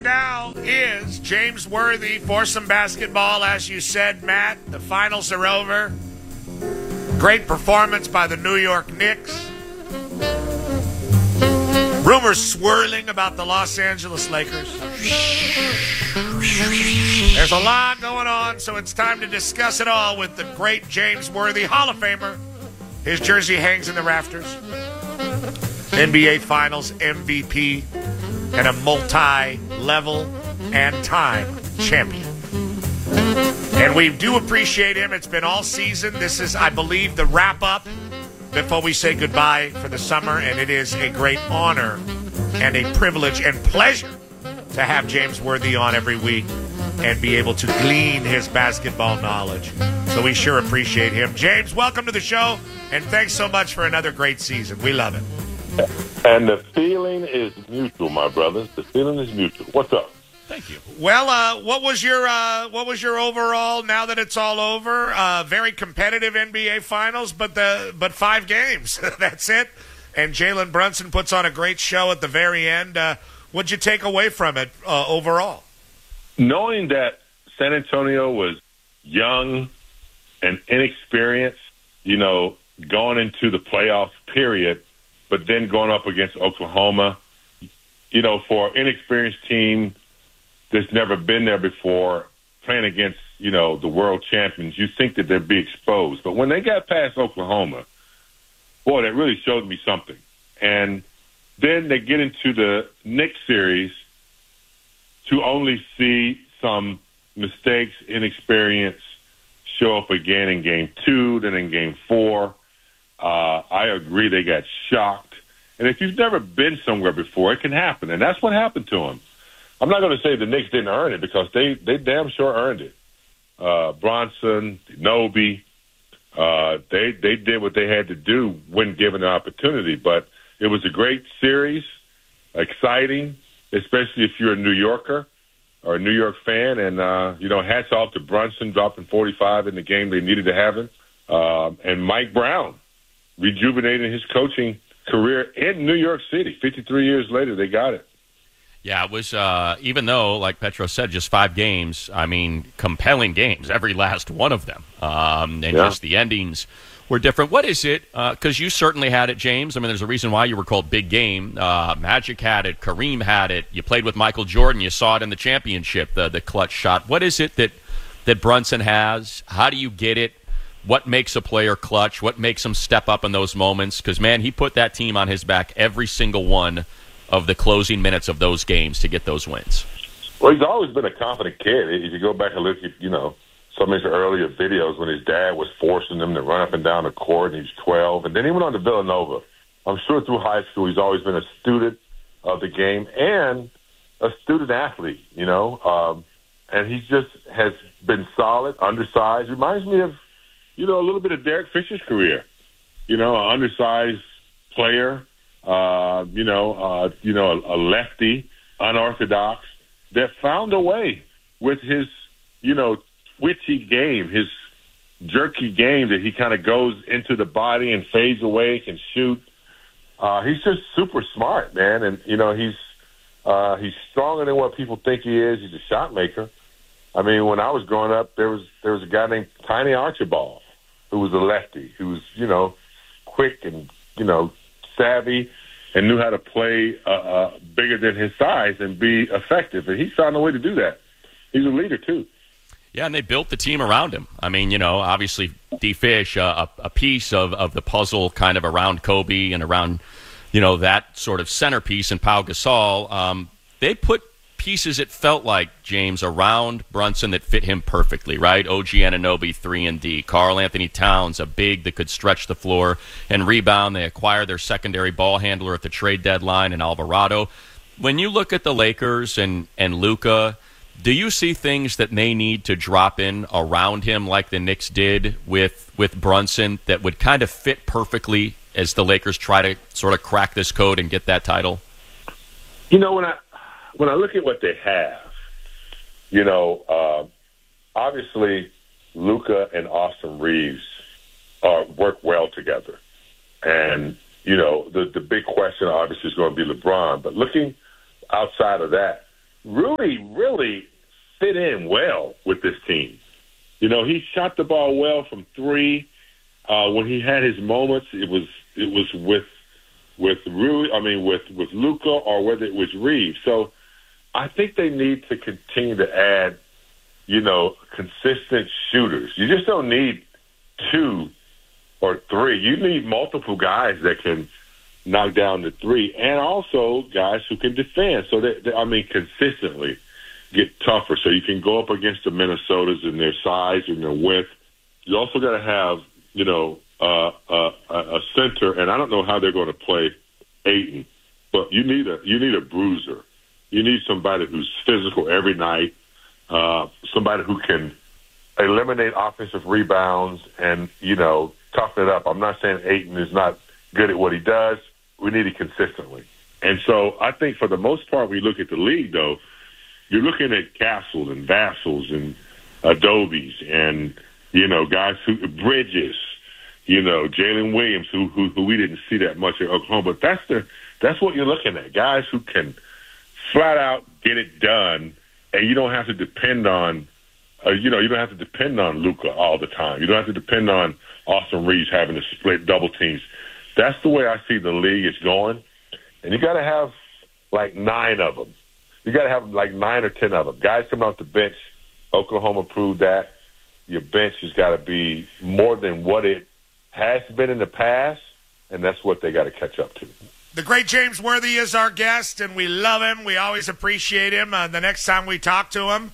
now is James Worthy for some basketball. As you said, Matt, the finals are over. Great performance by the New York Knicks. Rumors swirling about the Los Angeles Lakers. There's a lot going on, so it's time to discuss it all with the great James Worthy, Hall of Famer. His jersey hangs in the rafters. NBA Finals MVP and a multi-level and time champion. And we do appreciate him. It's been all season. This is, I believe, the wrap-up before we say goodbye for the summer, and it is a great honor and a privilege and pleasure to have James Worthy on every week and be able to glean his basketball knowledge. So we sure appreciate him. James, welcome to the show, and thanks so much for another great season. We love it. And the feeling is mutual, my brothers. The feeling is mutual. What's up? Thank you. Well, what was your overall? Now that it's all over, very competitive NBA Finals, but 5 games. That's it. And Jalen Brunson puts on a great show at the very end. What'd you take away from it overall? Knowing that San Antonio was young and inexperienced, going into the playoff period, but then going up against Oklahoma, for an inexperienced team that's never been there before, playing against, the world champions, you think that they'd be exposed. But when they got past Oklahoma, boy, that really showed me something. And then they get into the Knicks series to only see some mistakes, inexperience show up again in Game 2, then in Game 4. I agree they got shocked. And if you've never been somewhere before, it can happen. And that's what happened to them. I'm not going to say the Knicks didn't earn it because they damn sure earned it. Bronson, Nobi, they did what they had to do when given the opportunity. But it was a great series, exciting, especially if you're a New Yorker or a New York fan. And, hats off to Brunson dropping 45 in the game they needed to have him. And Mike Brown rejuvenating his coaching career in New York City. 53 years later, they got it. Yeah, it was, even though, like Petro said, just 5 games, compelling games, every last one of them. Just the endings were different. What is it? Because you certainly had it, James. There's a reason why you were called Big Game. Magic had it. Kareem had it. You played with Michael Jordan. You saw it in the championship, the clutch shot. What is it that Brunson has? How do you get it? What makes a player clutch? What makes him step up in those moments? Because, man, he put that team on his back every single one of the closing minutes of those games to get those wins. Well, he's always been a confident kid. If you go back and look at, some of his earlier videos when his dad was forcing him to run up and down the court and he's 12. And then he went on to Villanova. I'm sure through high school he's always been a student of the game and a student athlete, and he just has been solid, undersized. Reminds me of, a little bit of Derek Fisher's career. An undersized player, a lefty, unorthodox, that found a way with his, twitchy game, his jerky game that he kind of goes into the body and fades away, can shoot. He's just super smart, man. And, he's stronger than what people think he is. He's a shot maker. When I was growing up, there was a guy named Tiny Archibald who was a lefty, who was, quick and, savvy and knew how to play bigger than his size and be effective. And he found a way to do that. He's a leader, too. Yeah, and they built the team around him. Obviously, D-Fish, a piece of the puzzle kind of around Kobe and around, that sort of centerpiece in Pau Gasol. They put pieces, it felt like, James, around Brunson that fit him perfectly, right? OG Anunoby, 3 and D. Karl Anthony Towns, a big that could stretch the floor and rebound. They acquired their secondary ball handler at the trade deadline in Alvarado. When you look at the Lakers and Luka, do you see things that they need to drop in around him like the Knicks did with Brunson that would kind of fit perfectly as the Lakers try to sort of crack this code and get that title? When I look at what they have, obviously Luka and Austin Reeves work well together. And, the big question obviously is going to be LeBron. But looking outside of that, Rudy really fit in well with this team. You know, he shot the ball well from three. When he had his moments, it was with Rudy. I mean, with Luka, or whether it was Reeves. So I think they need to continue to add, you know, consistent shooters. You just don't need two or three. You need multiple guys that can knock down the three, and also guys who can defend. So consistently get tougher, so you can go up against the Minnesotas and their size and their width. You also got to have, you know, a center, and I don't know how they're going to play Ayton, but you need a bruiser. You need somebody who's physical every night, somebody who can eliminate offensive rebounds and, you know, toughen it up. I'm not saying Ayton is not good at what he does. We need it consistently. And so I think for the most part, we look at the league, though, you're looking at Castles and Vassals and Adobes and, you know, guys who Bridges, you know, Jalen Williams, who we didn't see that much at Oklahoma. But that's what you're looking at, guys who can flat out get it done, and you don't have to depend on, you don't have to depend on Luka all the time. You don't have to depend on Austin Reeves having to split double teams. That's the way I see the league is going, and you got to have like 9 of them. You got to have like 9 or 10 of them. Guys coming off the bench. Oklahoma proved that. Your bench has got to be more than what it has been in the past, and that's what they got to catch up to. The great James Worthy is our guest, and we love him. We always appreciate him. The next time we talk to him,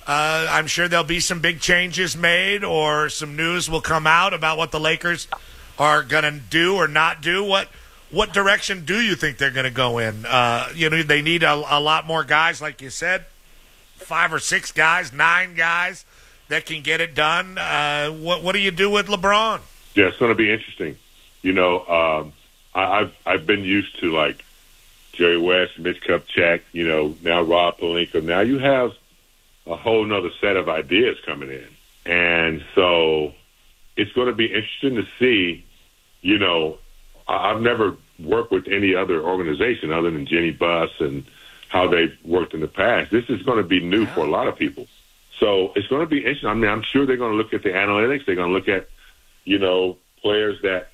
I'm sure there'll be some big changes made, or some news will come out about what the Lakers are going to do or not do. What direction do you think they're going to go in? They need a lot more guys, like you said, 5 or 6 guys, 9 guys that can get it done. What do you do with LeBron? Yeah, it's going to be interesting. You know, I've been used to like Jerry West, Mitch Kupchak, you know, now Rob Pelinka. Now you have a whole nother set of ideas coming in. And so it's going to be interesting to see, you know, I've never worked with any other organization other than Jenny Buss and how they've worked in the past. This is going to be new for a lot of people. So it's going to be interesting. I mean, I'm sure they're going to look at the analytics. They're going to look at, you know, players that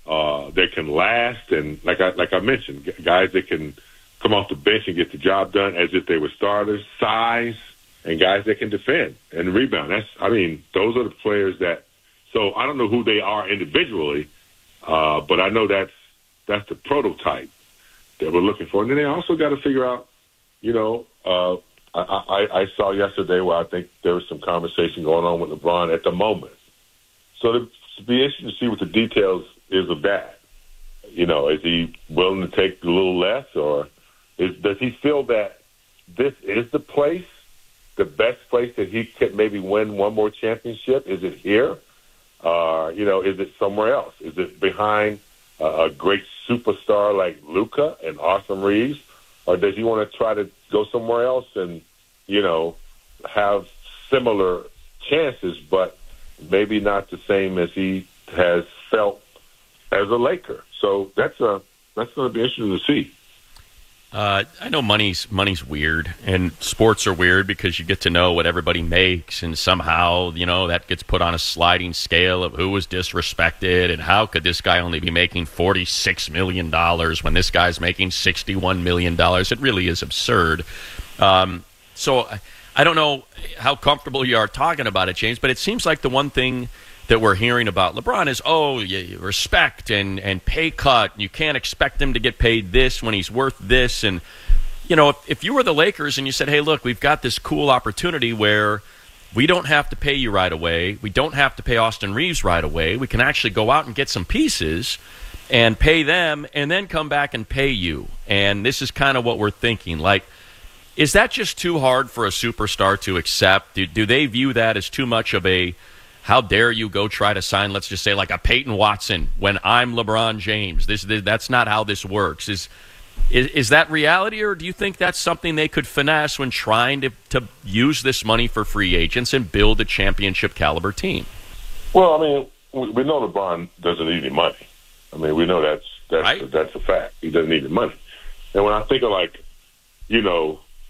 can last, and like I mentioned, guys that can come off the bench and get the job done as if they were starters, size, and guys that can defend and rebound. Those are the players that. So I don't know who they are individually, but I know that's the prototype that we're looking for. And then they also got to figure out, you know, I saw yesterday where I think there was some conversation going on with LeBron at the moment. So it'd be interesting to see what the details is of that. You know, is he willing to take a little less, or does he feel that this is the place, the best place that he could maybe win one more championship? Is it here? Is it somewhere else? Is it behind a great superstar like Luka and Austin Reeves? Or does he want to try to go somewhere else and, you know, have similar chances, but maybe not the same as he has felt as a Laker? So that's going to be interesting to see. I know money's weird, and sports are weird because you get to know what everybody makes, and somehow, you know, that gets put on a sliding scale of who was disrespected and how could this guy only be making $46 million when this guy's making $61 million. It really is absurd. So I don't know how comfortable you are talking about it, James, but it seems like the one thing that we're hearing about LeBron is, respect and pay cut. You can't expect him to get paid this when he's worth this. And, you know, if you were the Lakers and you said, hey, look, we've got this cool opportunity where we don't have to pay you right away. We don't have to pay Austin Reeves right away. We can actually go out and get some pieces and pay them and then come back and pay you. And this is kind of what we're thinking. Like, is that just too hard for a superstar to accept? Do they view that as too much of a, how dare you go try to sign, let's just say, like a Peyton Watson when I'm LeBron James? That's not how this works. Is that reality, or do you think that's something they could finesse when trying to use this money for free agents and build a championship caliber team? Well, I mean, we know LeBron doesn't need any money. I mean, we know that's right? That's a fact. He doesn't need the money. And when I think of, like, you know,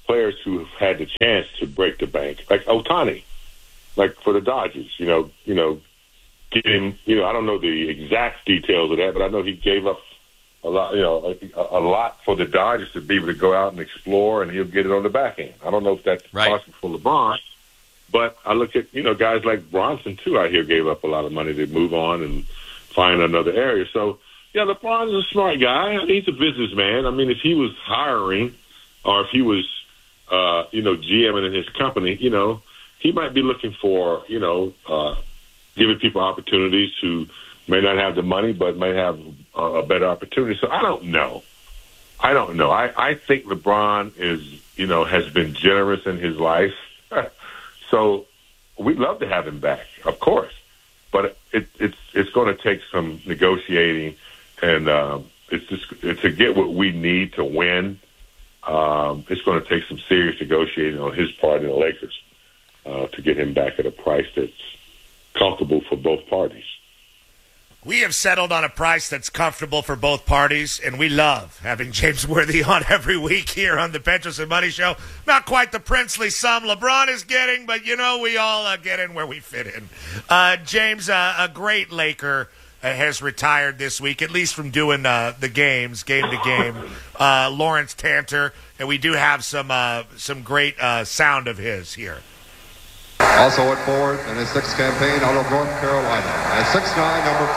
players who have had the chance to break the bank, like Ohtani, like for the Dodgers. Get him. I don't know the exact details of that, but I know he gave up a lot. A lot for the Dodgers to be able to go out and explore, and he'll get it on the back end. I don't know if that's possible for LeBron, but I look at guys like Bronson too. Out here gave up a lot of money to move on and find another area. So yeah, LeBron's a smart guy. He's a businessman. I mean, if he was hiring or if he was GMing in his company, he might be looking for giving people opportunities who may not have the money but may have a better opportunity. So I don't know. I think LeBron has been generous in his life. So we'd love to have him back, of course. But it's going to take some negotiating, and to get what we need to win. It's going to take some serious negotiating on his part in the Lakers to get him back at a price that's comfortable for both parties. We have settled on a price that's comfortable for both parties, and we love having James Worthy on every week here on the Petros and Money Show. Not quite the princely sum LeBron is getting, but, we all get in where we fit in. James, a great Laker, has retired this week, at least from doing the games, game to game. Lawrence Tanter, and we do have some great sound of his here. Also at forward in his sixth campaign out of North Carolina. At 6'9", number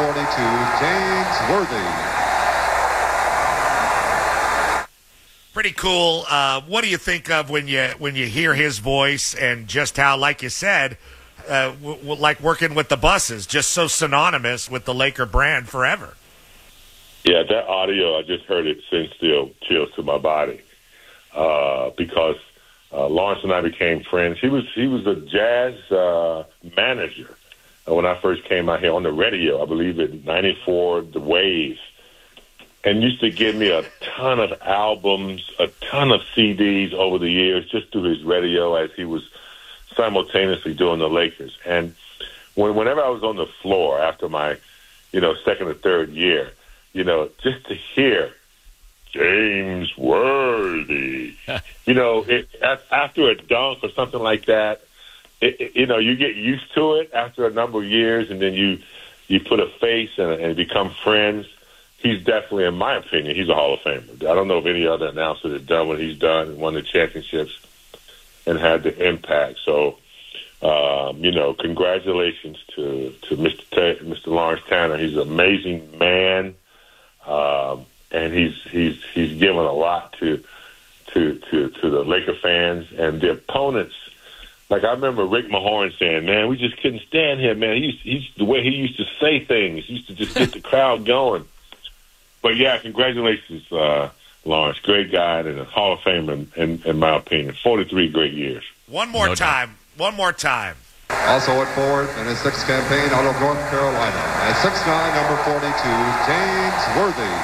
42, James Worthy. Pretty cool. What do you think of when you hear his voice and just how, like you said, like working with the buses, just so synonymous with the Laker brand forever? Yeah, that audio, I just heard it send still chills to my body because Lawrence and I became friends. He was a jazz manager when I first came out here on the radio, I believe in 94, The Wave, and used to give me a ton of albums, a ton of CDs over the years just through his radio as he was simultaneously doing the Lakers. And whenever I was on the floor after my, second or third year, just to hear James Worthy, after a dunk or something like that, you get used to it after a number of years, and then you put a face and become friends. He's definitely, in my opinion, he's a Hall of Famer. I don't know if any other announcer has done what he's done and won the championships and had the impact. So, congratulations to Mr. Lawrence Tanner. He's an amazing man. And he's given a lot to the Laker fans and the opponents. Like I remember Rick Mahorn saying, "Man, we just couldn't stand him, man. He's the way he used to say things. He used to just get the crowd going." But yeah, congratulations, Lawrence. Great guy and a Hall of Fame in my opinion. 43 great years. One more time. Also at forward in his sixth campaign out of North Carolina. At 6'9", number 42, James Worthy.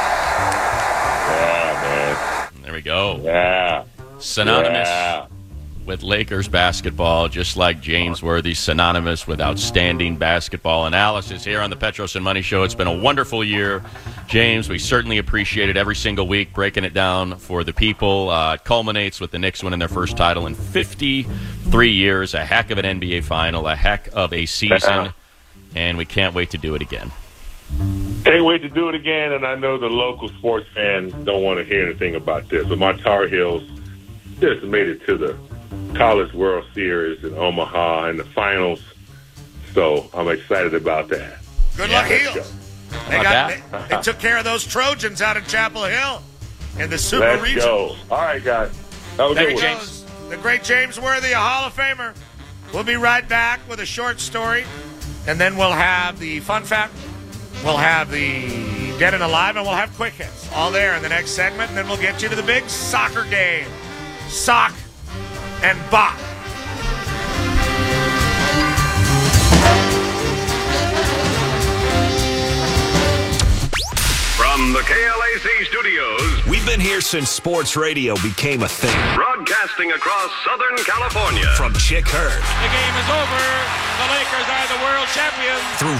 Yeah, man. There we go. Yeah. Synonymous with Lakers basketball, just like James Worthy, synonymous with outstanding basketball analysis here on the Petros and Money Show. It's been a wonderful year, James. We certainly appreciate it every single week, breaking it down for the people. It culminates with the Knicks winning their first title in 53 years, a heck of an NBA final, a heck of a season, and we can't wait to do it again. Can't wait to do it again, and I know the local sports fans don't want to hear anything about this, but my Tar Heels just made it to the College World Series in Omaha in the finals, so I'm excited about that. Good luck, Heels. They took care of those Trojans out in Chapel Hill in the Super Regionals. Let's go. All right, guys. Have a good one. Goes the great James Worthy, a Hall of Famer. We'll be right back with a short story, and then we'll have the fun fact. We'll have the Dead and Alive, and we'll have Quick Hits. All there in the next segment, and then we'll get you to the big soccer game. Sock and Bop. From the KLAC studios, we've been here since sports radio became a thing. Broadcasting across Southern California. From Chick Hearn. The game is over. The Lakers are the world champions. Through